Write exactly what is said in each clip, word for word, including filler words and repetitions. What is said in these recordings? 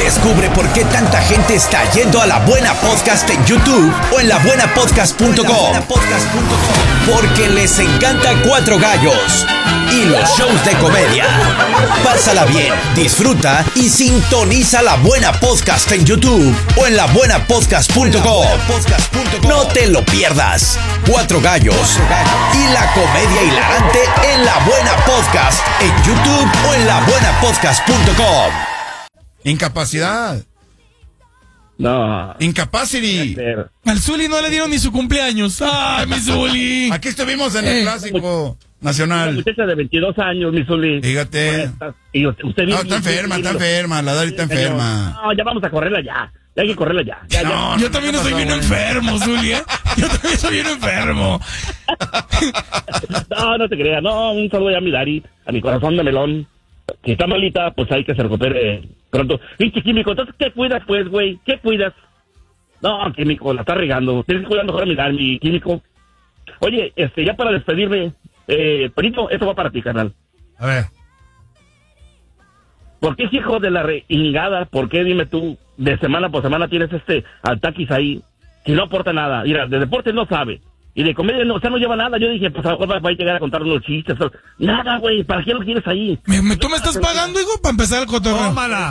Descubre por qué tanta gente está yendo a La Buena Podcast en YouTube o en la buena podcast punto com. Porque les encanta Cuatro Gallos y los shows de comedia. Pásala bien, disfruta y sintoniza La Buena Podcast en YouTube o en la buena podcast punto com. No te lo pierdas. Cuatro Gallos y la comedia hilarante en La Buena Podcast en YouTube o en la buena podcast punto com. Incapacidad. No. Incapacity. Al Zuli no le dieron ni su cumpleaños. ¡Ay, mi Zuli! Aquí estuvimos en el Eh. clásico Una nacional. muchacha de veintidós años, mi Zuli. Fíjate. Y usted, usted No, bien- está enferma, está bien- enferma. La Dari está Señor. enferma. No, ya vamos a correrla ya. Ya hay que correrla ya. Ya, ya. No, Yo no, también ¿qué estoy pasó, bien güey? enfermo, Zuli, ¿eh? Yo también estoy bien enfermo. No, no te creas. No, un saludo ya a mi Dari, a mi corazón de melón. Si está malita, pues hay que se recupere pronto. Pinche químico, entonces, ¿qué cuidas, pues, güey? ¿Qué cuidas? No, químico, la está regando. Tienes que cuidar mejor a mi Dari, mi químico. Oye, este, ya para despedirme, eh, Perito, esto va para ti, carnal. A ver. ¿Por qué, hijo de la reingada? ¿Por qué, dime tú, de semana por semana tienes este Altaquis ahí? Si no aporta nada. Mira, de deportes no sabe. Y de comedia, no, o sea, no lleva nada. Yo dije, pues a lo mejor va a llegar a contar unos chistes. o- Nada, güey. ¿Para qué lo quieres ahí? ¿Me, me- ¿Tú me estás pagando, hijo, para empezar el cotorreo? ¡Tómala!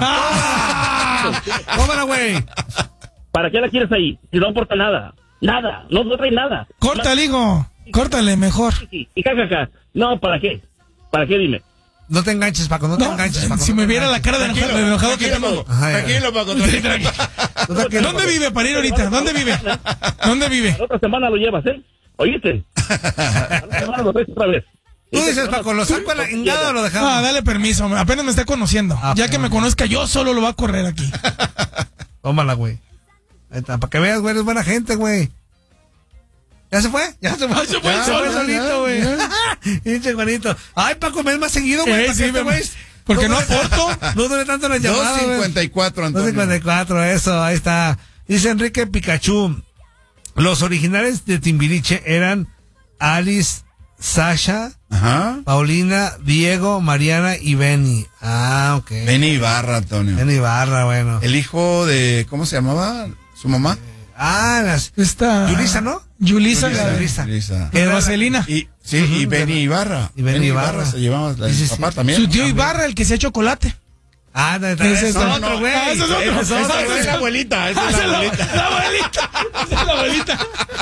¡Ah! ¡Tómala, güey! ¿Para qué la quieres ahí? Si no aporta nada. Nada. No, no trae nada. Córtale, hijo. Córtale, mejor. Y, y jajaja. No, ¿para qué? ¿Para qué, dime? No te enganches, Paco, no te No, enganches, Paco. si no me te viera la enganches. cara de enojado, de enojado que Tranquilo, tengo. Paco. Ajá, Tranquilo, Paco. Sí, tranquilo. Tú tranquilo, ¿Dónde Paco. vive para ir ahorita? ¿Dónde vive? ¿Dónde vive? La otra semana lo llevas, ¿eh? ¿Oíste? La otra semana lo traes otra vez. Tú dices, Paco, ¿lo saco a la ingada o lo dejamos? Ah, dale permiso, apenas me está conociendo. Ah, Ya que me conozca, yo solo lo voy a correr aquí. Tómala, güey. Ahí está, para que veas, güey, eres buena gente, güey. ¿Ya se fue? Ya se fue. Ah, se fue Ya solo, solito, güey. Pinche Juanito. Ay, Paco, ven más seguido, güey. Eh, para sí, que este me- güey porque no dure- aporto. No dure tanto la llamada, dos güey. cincuenta y cuatro, Antonio. dos cincuenta y cuatro, eso, ahí está. Dice Enrique Pikachu. Los originales de Timbiriche eran Alice, Sasha, Ajá. Paulina, Diego, Mariana y Benny. Ah, ok. Benny Ibarra, Antonio. Benny Barra, bueno. El hijo de, ¿cómo se llamaba? ¿Su mamá? Ah, las... Está. Yulisa, ¿no? Yulisa, la de- Yulisa. Yulisa. la de Vaselina. Y, sí, y Benny Ibarra. Y Benny Ibarra. se llevaba la Sí, sí, el papá sí. también. Su ¿no? tío Ibarra, el que se ha chocolate. Ah, no, Ese ese es es otro. otro, güey. Ah, ese es otro. Ese es otro, Esa güey. es la abuelita, esa Ah, esa es la, la abuelita. Esa es la abuelita.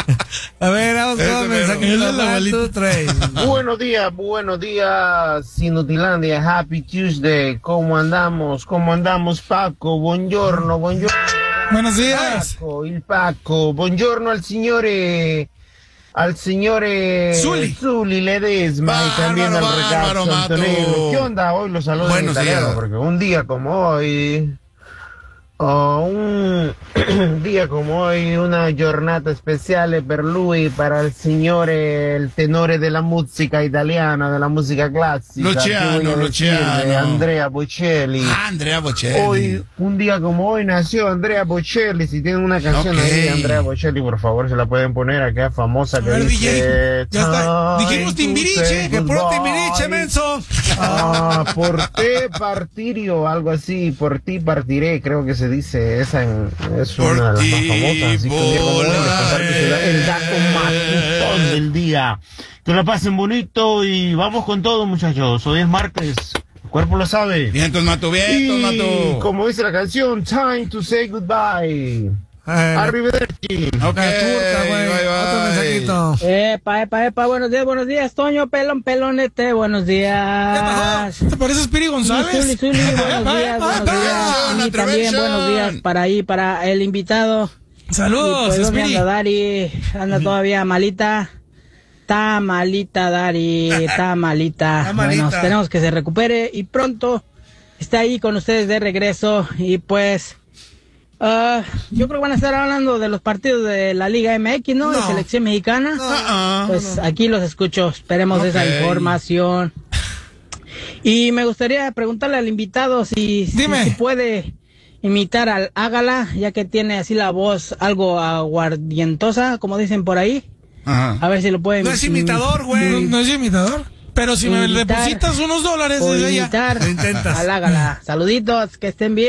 A ver, vamos Ese con mero. mensaje. Esa es la abuelita. Buenos días, buenos días, Inutilandia, Happy Tuesday, ¿cómo andamos? ¿Cómo andamos, Paco? Buongiorno, buongiorno, Buenos días. Paco, il Paco, buongiorno al signore, al signore Zuli. Zuli Ledesma y Bárbaro, también al bárbaro, ragazzo Mato. Antonello. ¿Qué onda? Hoy los saludo en Buenos italiano, días. porque un día como hoy, oh, un día como hoy, una giornata speciale per lui, para il signore, il tenore della musica italiana, della musica classica. Luciano, che voglio Luciano. decirle, Andrea Bocelli. Ah, Andrea Bocelli. Hoy, un día como hoy, nació Andrea Bocelli. Si tienen una canción Ok. ahí de Andrea Bocelli, por favor, se la pueden poner acá, famosa, A que ver, dice... D J, ya está. "Time Dijimos to Timbiriche, say Que puro goodbye". Timbiriche, menso. Ah, por te partir o algo así, por ti partiré, creo que se dice, esa en- es Por una de las ti más famosas, así que un día como hoy les comparto volaré. el dato matutón del día. Que lo pasen bonito y vamos con todo, muchachos, hoy es martes, el cuerpo lo sabe. Vientos, Mato, vientos, Y Mato. como dice la canción, time to say goodbye. Ay, Arrivederci. Ok, la turca, güey. bye, bye. Otro mensajito. Epa, epa, epa, buenos días, buenos días, Toño, pelón, pelonete, buenos días. ¿Te parece Spiri González? Zuli, Zuli, buenos días, buenos días. Y Atreversión. también buenos días para ahí, para el invitado. Saludos, Y pues, ¿dónde Spiri. anda Dari? Anda todavía malita. Está malita, Dari, está malita. Está Bueno, malita. esperemos que se recupere y pronto esté ahí con ustedes de regreso. Y pues, ah, yo creo que van a estar hablando de los partidos de la Liga M X, ¿no? De No. selección mexicana. Ah, Pues aquí los escucho, esperemos esa Ok. información. Y me gustaría preguntarle al invitado si, si- Dime. si puede imitar al Ágala, ya que tiene así la voz algo aguardientosa, como dicen por ahí. Ajá. A ver si lo puede No es imitador, No, güey. no es imitador. Pero si me Imitar. depositas unos dólares o desde ella. imitar Lo intentas. al Ágala. Saluditos, que estén bien.